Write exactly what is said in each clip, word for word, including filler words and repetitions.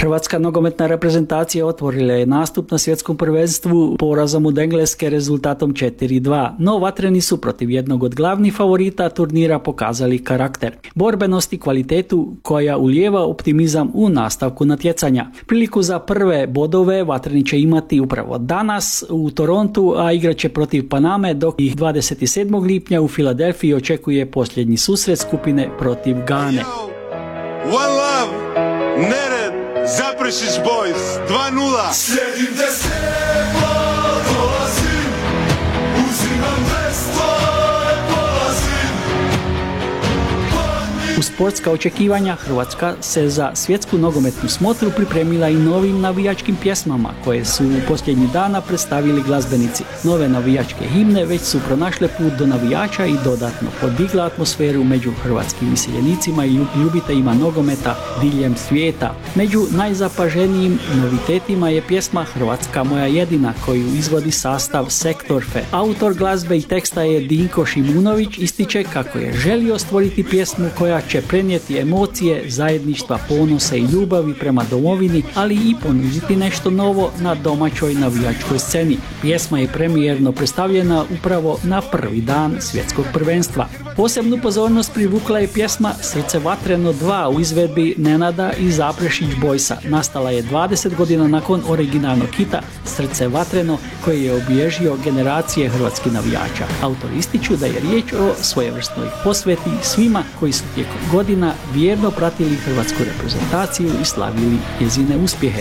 Hrvatska nogometna reprezentacija otvorila je nastup na svjetskom prvenstvu porazom od Engleske rezultatom četiri dva, no vatreni su protiv jednog od glavnih favorita turnira pokazali karakter, borbenost i kvalitetu koja ulijeva optimizam u nastavku natjecanja. Priliku za prve bodove vatreni će imati upravo danas u Torontu, a igrat će protiv Paname, dok ih dvadeset sedmog lipnja u Filadelfiji očekuje posljednji susret skupine protiv Gane. One love, Nered, Zaprešić Boys, dva nula. Slijedim te slijepo, dolazim, uzimam vestvo, polazim. U sportska očekivanja Hrvatska se za svjetsku nogometnu smotru pripremila i novim navijačkim pjesmama koje su u posljednjih dana predstavili glazbenici. Nove navijačke himne već su pronašle put do navijača i dodatno podigla atmosferu među hrvatskim iseljenicima i ljubiteljima nogometa diljem svijeta. Među najzapaženijim novitetima je pjesma Hrvatska moja jedina koju izvodi sastav Sektorfe. Autor glazbe i teksta je Dinko Šimunović, ističe kako je želio stvoriti pjesmu koja će prenijeti emocije, zajedništva, ponose i ljubavi prema domovini, ali i ponuditi nešto novo na domaćoj navijačkoj sceni. Pjesma je premijerno predstavljena upravo na prvi dan svjetskog prvenstva. Posebnu pozornost privukla je pjesma Srce vatreno dva u izvedbi Nenada i Zaprešić Boysa. Nastala je dvadeset godina nakon originalnog hita Srce vatreno koji je obilježio generacije hrvatskih navijača. Autori ističu da je riječ o svojevrsnoj posveti svima koji su tijekom godina vjerno pratili hrvatsku reprezentaciju i slavili njezine uspjehe.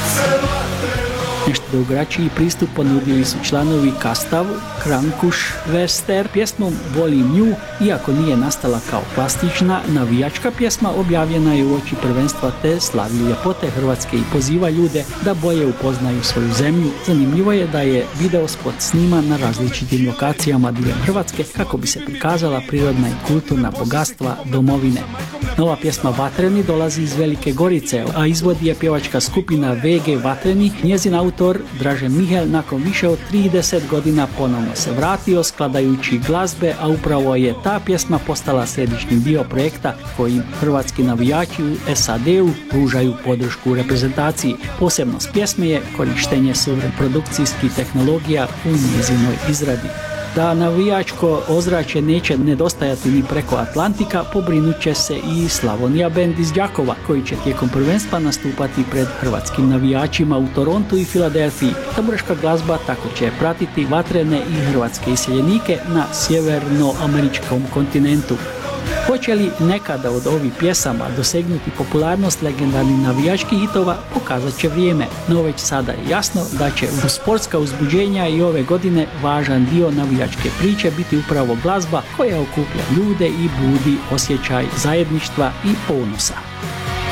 Nešto drugačiji pristup ponudili su članovi Kastav, Krankuš, Vester pjesmom Volim nju, iako nije nastala kao plastična navijačka pjesma, objavljena je uoči prvenstva te slavi ljepote Hrvatske i poziva ljude da bolje upoznaju svoju zemlju. Zanimljivo je da je videospot sniman na različitim lokacijama diljem Hrvatske kako bi se prikazala prirodna i kulturna bogatstva domovine. Nova pjesma Vatreni dolazi iz Velike Gorice, a izvodi je pjevačka skupina V G Vatreni. Njezin autor Dražen Mihel nakon više od trideset godina ponovno se vratio skladajući glazbe, a upravo je ta pjesma postala središnji dio projekta kojim hrvatski navijači u S A D-u pružaju podršku reprezentaciji. Posebnost pjesme je korištenje suvremene produkcijskih tehnologija u njezinoj izradi. Da navijačko ozračje neće nedostajati ni preko Atlantika, pobrinut će se i Slavonija bend iz Đakova, koji će tijekom prvenstva nastupati pred hrvatskim navijačima u Torontu i Filadelfiji. Tamburaška glazba tako će pratiti vatrene i hrvatske iseljenike na sjevernoameričkom kontinentu. Hoće li nekada od ovih pjesama dosegnuti popularnost legendarnih navijačkih hitova, pokazat će vrijeme, no već sada je jasno da će u sportska uzbuđenja i ove godine važan dio navijačke priče biti upravo glazba koja okuplja ljude i budi osjećaj zajedništva i ponosa.